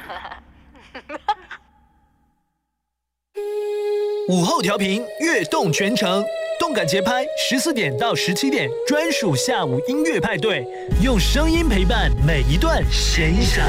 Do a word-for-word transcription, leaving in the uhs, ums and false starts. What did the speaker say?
午后调频跃动全城，动感节拍，十四点到十七点专属下午音乐派对，用声音陪伴每一段闲暇。